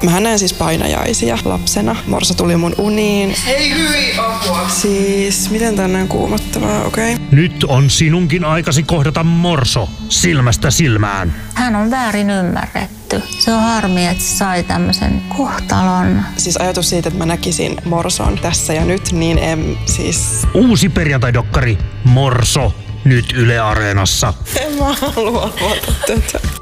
Mä näen siis painajaisia lapsena. Morso tuli mun uniin. Hei hyi, apua. Siis, miten tää on näin kuumottavaa, okei? Nyt on sinunkin aikasi kohdata Morso silmästä silmään. Hän on väärin ymmärretty. Se on harmi, että sai tämmöisen kohtalon. Siis ajatus siitä, että mä näkisin Morson tässä ja nyt, niin en siis... Uusi perjantai-dokkari Morso nyt Yle Areenassa. En mä halua avata tätä.